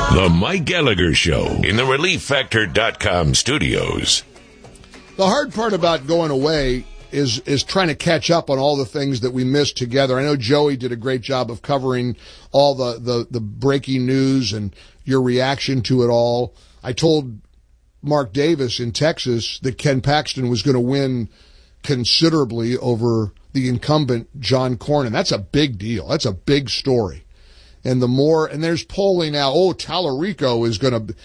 The Mike Gallagher Show in the ReliefFactor.com studios. The hard part about going away is trying to catch up on all the things that we missed together. I know Joey did a great job of covering all the breaking news and your reaction to it all. I told Mark Davis in Texas that Ken Paxton was going to win considerably over the incumbent John Cornyn. That's a big deal. That's a big story. And and there's polling now, Tallarico is going to,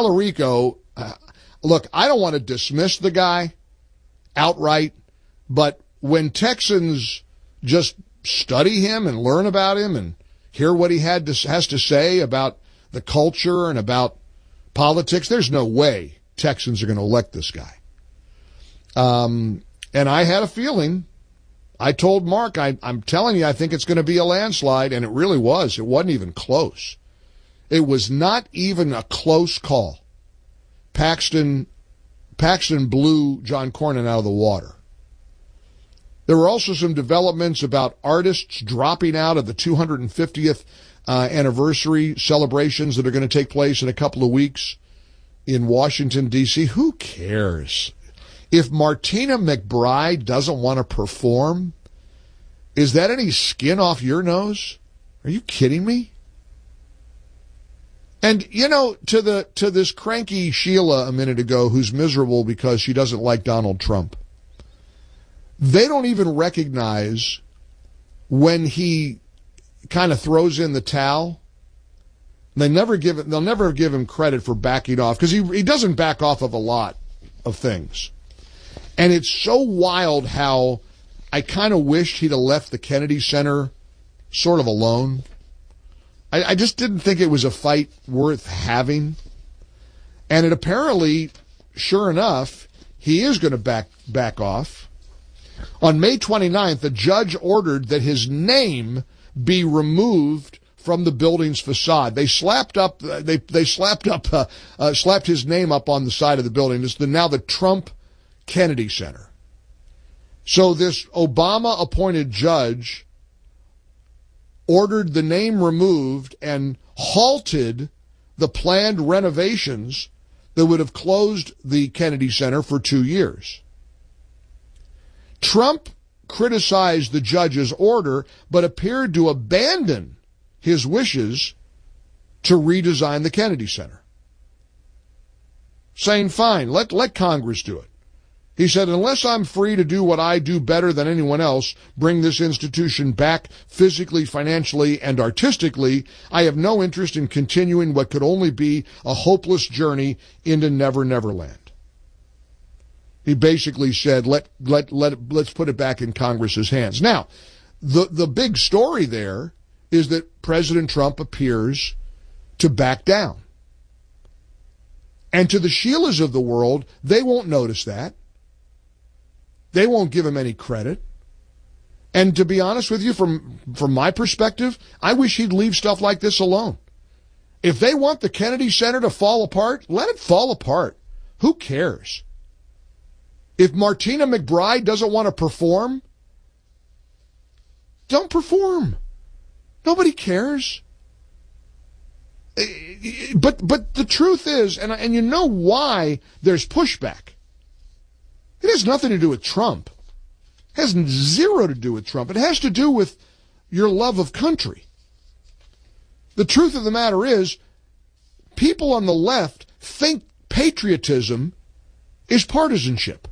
look, I don't want to dismiss the guy outright, but when Texans just study him and learn about him and hear what he has to say about the culture and about politics, there's no way Texans are going to elect this guy. And I had a feeling. I told Mark, I'm telling you, I think it's going to be a landslide, and it really was. It wasn't even close. It was not even a close call. Paxton blew John Cornyn out of the water. There were also some developments about artists dropping out of the 250th anniversary celebrations that are going to take place in a couple of weeks in Washington, D.C. Who cares? If Martina McBride doesn't want to perform, is that any skin off your nose? Are you kidding me? And, to this cranky Sheila a minute ago who's miserable because she doesn't like Donald Trump, they don't even recognize when he kind of throws in the towel. They'll never give him credit for backing off, because he doesn't back off of a lot of things. And it's so wild how I kind of wished he'd have left the Kennedy Center sort of alone. I just didn't think it was a fight worth having. And it apparently, sure enough, he is going to back off. On May 29th, the judge ordered that his name be removed from the building's facade. They slapped his name up on the side of the building. It's now the Trump Kennedy Center. So this Obama-appointed judge ordered the name removed and halted the planned renovations that would have closed the Kennedy Center for 2 years. Trump criticized the judge's order, but appeared to abandon his wishes to redesign the Kennedy Center, saying, fine, let Congress do it. He said, unless I'm free to do what I do better than anyone else, bring this institution back physically, financially, and artistically, I have no interest in continuing what could only be a hopeless journey into Never Never Land. He basically said, let's put it back in Congress's hands. Now, the big story there is that President Trump appears to back down. And to the Sheilas of the world, they won't notice that. They won't give him any credit. And to be honest with you, from my perspective, I wish he'd leave stuff like this alone. If they want the Kennedy Center to fall apart, let it fall apart. Who cares? If Martina McBride doesn't want to perform, don't perform. Nobody cares. But the truth is, and you know why there's pushback. It has nothing to do with Trump. It has zero to do with Trump. It has to do with your love of country. The truth of the matter is, people on the left think patriotism is partisanship.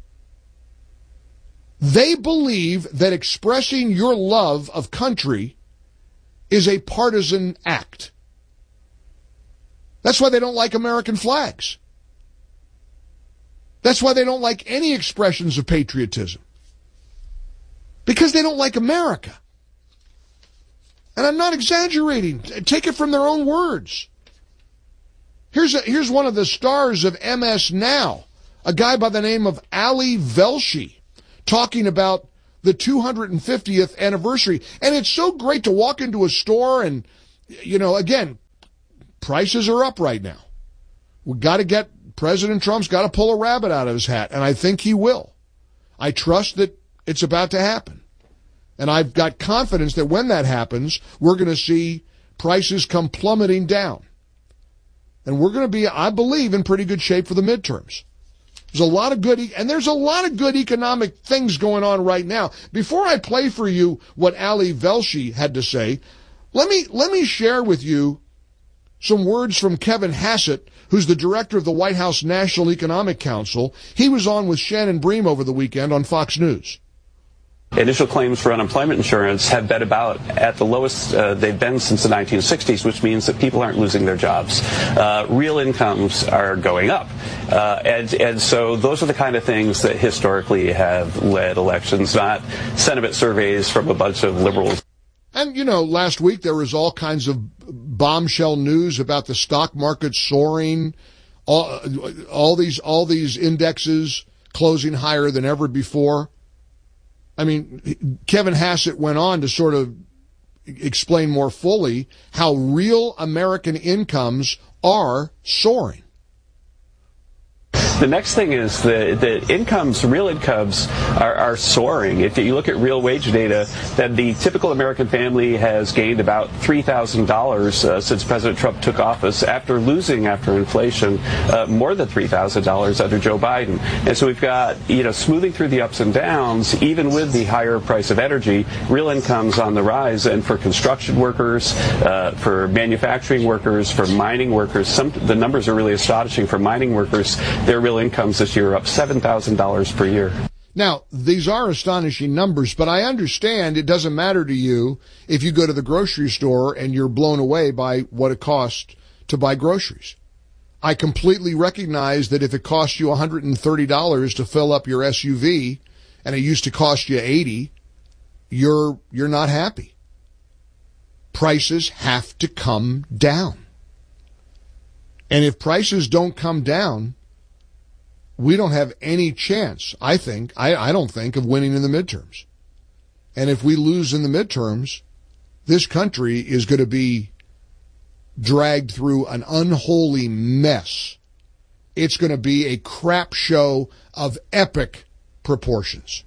They believe that expressing your love of country is a partisan act. That's why they don't like American flags. That's why they don't like any expressions of patriotism. Because they don't like America. And I'm not exaggerating. Take it from their own words. Here's one of the stars of MS Now, a guy by the name of Ali Velshi, talking about the 250th anniversary. And it's so great to walk into a store and, again, prices are up right now. President Trump's got to pull a rabbit out of his hat, and I think he will. I trust that it's about to happen. And I've got confidence that when that happens, we're going to see prices come plummeting down. And we're going to be, I believe, in pretty good shape for the midterms. There's a lot of good economic things going on right now. Before I play for you what Ali Velshi had to say, let me share with you some words from Kevin Hassett, who's the director of the White House National Economic Council. He was on with Shannon Bream over the weekend on Fox News. Initial claims for unemployment insurance have been about at the lowest they've been since the 1960s, which means that people aren't losing their jobs. Real incomes are going up. And so those are the kind of things that historically have led elections, not sentiment surveys from a bunch of liberals. And, last week there was all kinds of bombshell news about the stock market soaring, all these indexes closing higher than ever before. I mean, Kevin Hassett went on to sort of explain more fully how real American incomes are soaring. The next thing is that real incomes are soaring. If you look at real wage data, then the typical American family has gained about $3,000 since President Trump took office, after losing, after inflation, more than $3,000 under Joe Biden. And so we've got, smoothing through the ups and downs, even with the higher price of energy, real incomes on the rise. And for construction workers, for manufacturing workers, for mining workers, the numbers are really astonishing. For mining workers, their real incomes this year are up $7,000 per year. Now, these are astonishing numbers, but I understand it doesn't matter to you if you go to the grocery store and you're blown away by what it costs to buy groceries. I completely recognize that if it costs you $130 to fill up your SUV and it used to cost you $80, you're not happy. Prices have to come down. And if prices don't come down, we don't have any chance, I don't think, of winning in the midterms. And if we lose in the midterms, this country is going to be dragged through an unholy mess. It's going to be a crap show of epic proportions.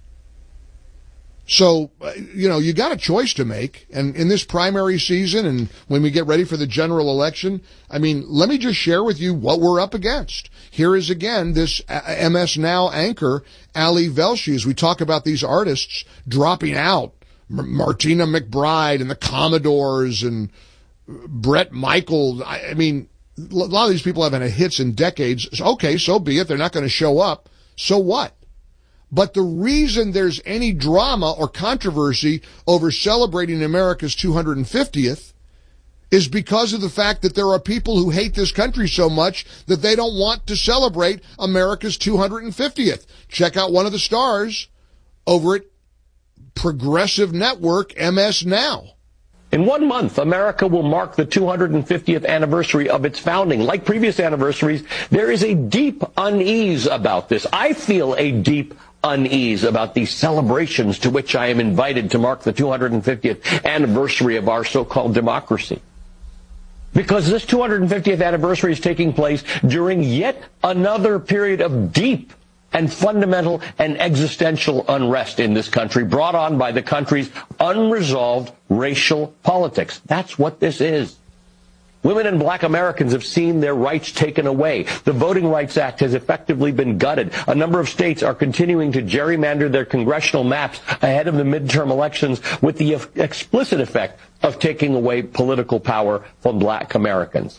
So, you got a choice to make. And in this primary season and when we get ready for the general election, let me just share with you what we're up against. Here is again this MS Now anchor, Ali Velshi, as we talk about these artists dropping out. Martina McBride and the Commodores and Bret Michaels. A lot of these people haven't had hits in decades. Okay, so be it. They're not going to show up. So what? But the reason there's any drama or controversy over celebrating America's 250th is because of the fact that there are people who hate this country so much that they don't want to celebrate America's 250th. Check out one of the stars over at Progressive Network, MS Now. In 1 month, America will mark the 250th anniversary of its founding. Like previous anniversaries, there is a deep unease about this. I feel a deep unease about these celebrations to which I am invited to mark the 250th anniversary of our so-called democracy. Because this 250th anniversary is taking place during yet another period of deep and fundamental and existential unrest in this country, brought on by the country's unresolved racial politics. That's what this is. Women and black Americans have seen their rights taken away. The Voting Rights Act has effectively been gutted. A number of states are continuing to gerrymander their congressional maps ahead of the midterm elections with the explicit effect of taking away political power from black Americans.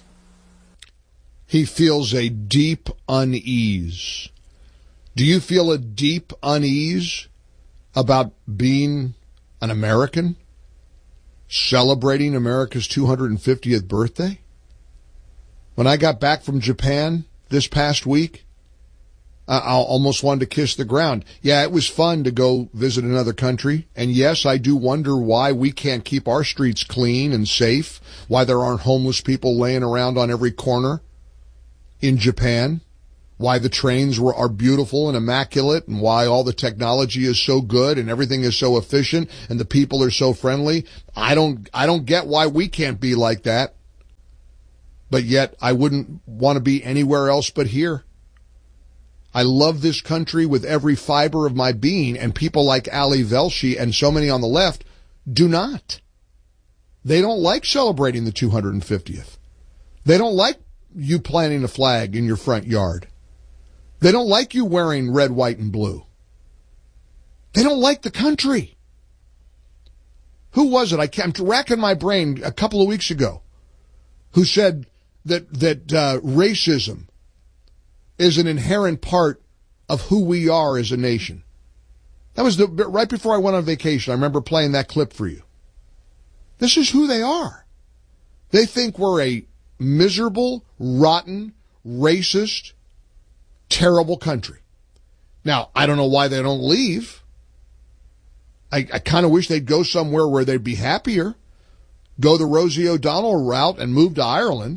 He feels a deep unease. Do you feel a deep unease about being an American? Celebrating America's 250th birthday? When I got back from Japan this past week, I almost wanted to kiss the ground. Yeah, it was fun to go visit another country. And yes, I do wonder why we can't keep our streets clean and safe, why there aren't homeless people laying around on every corner in Japan, why the trains are beautiful and immaculate, and why all the technology is so good and everything is so efficient and the people are so friendly. I don't get why we can't be like that. But yet I wouldn't want to be anywhere else but here. I love this country with every fiber of my being, and people like Ali Velshi and so many on the left do not. They don't like celebrating the 250th. They don't like you planting a flag in your front yard. They don't like you wearing red, white, and blue. They don't like the country. Who was it? I'm racking my brain a couple of weeks ago who said that racism is an inherent part of who we are as a nation. That was right before I went on vacation. I remember playing that clip for you. This is who they are. They think we're a miserable, rotten, racist, terrible country. Now, I don't know why they don't leave. I kind of wish they'd go somewhere where they'd be happier. Go the Rosie O'Donnell route and move to Ireland.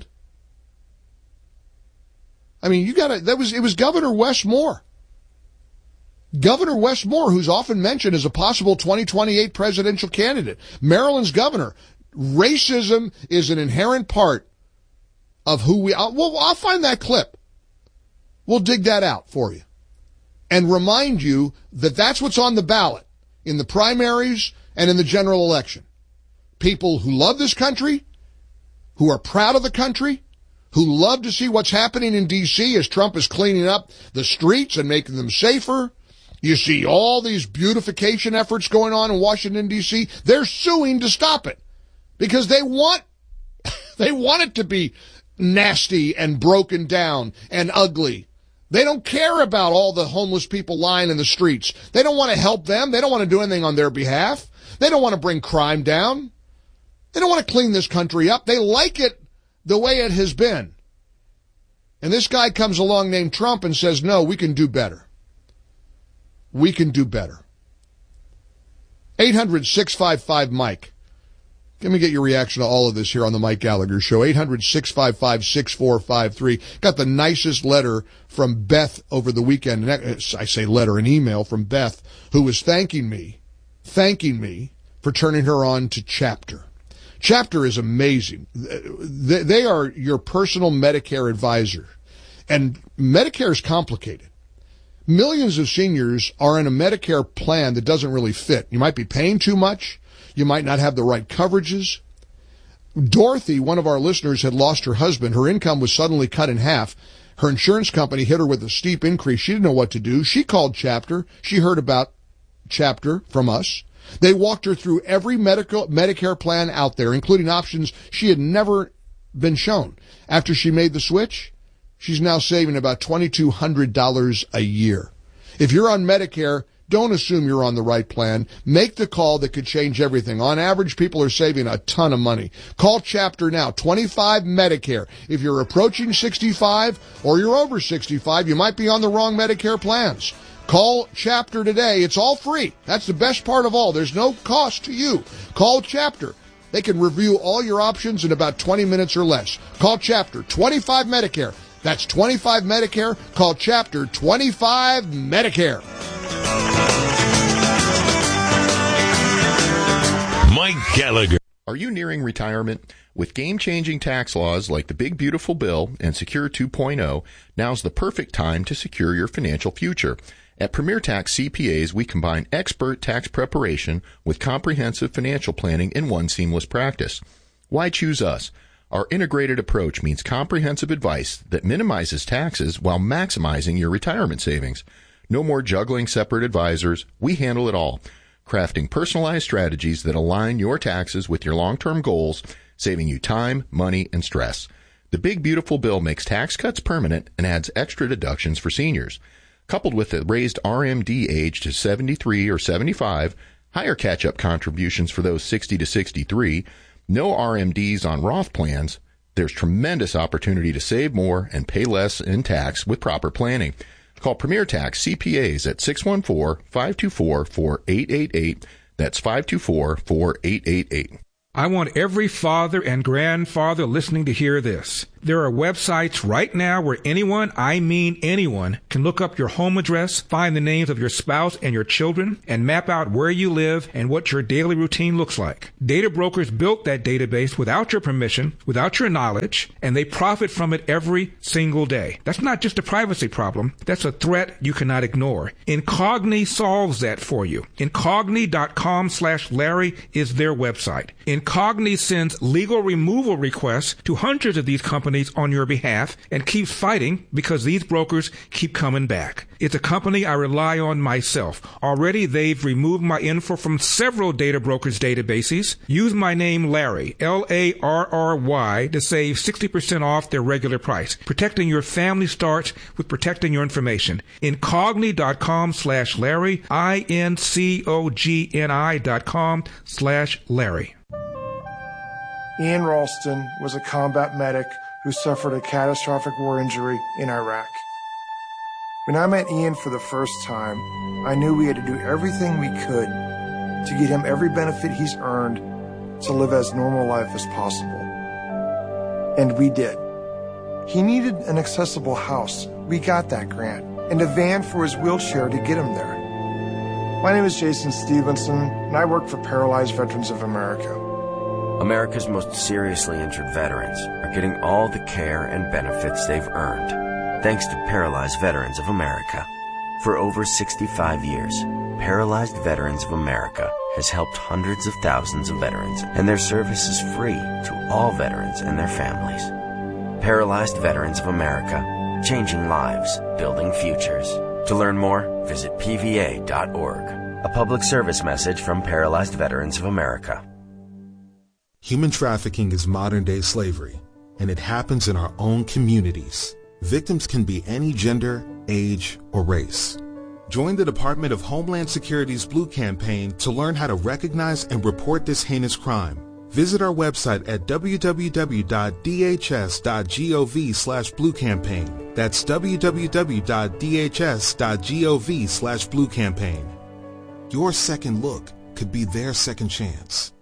I mean, it was Governor Wes Moore. Governor Wes Moore, who's often mentioned as a possible 2028 presidential candidate. Maryland's governor. Racism is an inherent part of who we are. Well, I'll find that clip. We'll dig that out for you. And remind you that that's what's on the ballot in the primaries and in the general election. People who love this country, who are proud of the country, who love to see what's happening in D.C. as Trump is cleaning up the streets and making them safer. You see all these beautification efforts going on in Washington, D.C. They're suing to stop it because they want it to be nasty and broken down and ugly. They don't care about all the homeless people lying in the streets. They don't want to help them. They don't want to do anything on their behalf. They don't want to bring crime down. They don't want to clean this country up. They like it the way it has been. And this guy comes along named Trump and says, no, we can do better. We can do better. 800-655-MIKE. Let me get your reaction to all of this here on the Mike Gallagher Show. 800-655-6453. Got the nicest letter from Beth over the weekend. I say letter, an email from Beth, who was thanking me for turning her on to Chapter. Chapter is amazing. They are your personal Medicare advisor. And Medicare is complicated. Millions of seniors are in a Medicare plan that doesn't really fit. You might be paying too much. You might not have the right coverages. Dorothy, one of our listeners, had lost her husband. Her income was suddenly cut in half. Her insurance company hit her with a steep increase. She didn't know what to do. She called Chapter. She heard about Chapter from us. They walked her through every Medicare plan out there, including options she had never been shown. After she made the switch, she's now saving about $2,200 a year. If you're on Medicare, don't assume you're on the right plan. Make the call that could change everything. On average, people are saving a ton of money. Call Chapter now, 25 Medicare. If you're approaching 65 or you're over 65, you might be on the wrong Medicare plans. Call Chapter today. It's all free. That's the best part of all. There's no cost to you. Call Chapter. They can review all your options in about 20 minutes or less. Call Chapter, 25 Medicare. That's 25 Medicare. Call Chapter 25 Medicare. Mike Gallagher. Are you nearing retirement? With game-changing tax laws like the Big Beautiful Bill and Secure 2.0, now's the perfect time to secure your financial future. At Premier Tax CPAs, we combine expert tax preparation with comprehensive financial planning in one seamless practice. Why choose us? Our integrated approach means comprehensive advice that minimizes taxes while maximizing your retirement savings. No more juggling separate advisors. We handle it all, crafting personalized strategies that align your taxes with your long-term goals, saving you time, money, and stress. The Big Beautiful Bill makes tax cuts permanent and adds extra deductions for seniors. Coupled with the raised RMD age to 73 or 75, higher catch-up contributions for those 60 to 63, no RMDs on Roth plans, there's tremendous opportunity to save more and pay less in tax with proper planning. Call Premier Tax CPAs at 614-524-4888. That's 524-4888. I want every father and grandfather listening to hear this. There are websites right now where anyone, I mean anyone, can look up your home address, find the names of your spouse and your children, and map out where you live and what your daily routine looks like. Data brokers built that database without your permission, without your knowledge, and they profit from it every single day. That's not just a privacy problem. That's a threat you cannot ignore. Incogni solves that for you. Incogni.com/Larry is their website. Incogni sends legal removal requests to hundreds of these companies companies on your behalf and keeps fighting because these brokers keep coming back. It's a company I rely on myself. Already they've removed my info from several data brokers' databases. Use my name Larry, Larry, to save 60% off their regular price. Protecting your family starts with protecting your information. Incogni.com/Larry, INCOGNI.com/Larry. Ian Ralston was a combat medic who suffered a catastrophic war injury in Iraq. When I met Ian for the first time, I knew we had to do everything we could to get him every benefit he's earned to live as normal life as possible. And we did. He needed an accessible house. We got that grant. And a van for his wheelchair to get him there. My name is Jason Stevenson, and I work for Paralyzed Veterans of America. America's most seriously injured veterans are getting all the care and benefits they've earned, thanks to Paralyzed Veterans of America. For over 65 years, Paralyzed Veterans of America has helped hundreds of thousands of veterans, and their service is free to all veterans and their families. Paralyzed Veterans of America, changing lives, building futures. To learn more, visit pva.org. A public service message from Paralyzed Veterans of America. Human trafficking is modern-day slavery, and it happens in our own communities. Victims can be any gender, age, or race. Join the Department of Homeland Security's Blue Campaign to learn how to recognize and report this heinous crime. Visit our website at www.dhs.gov/bluecampaign. That's www.dhs.gov/bluecampaign. Your second look could be their second chance.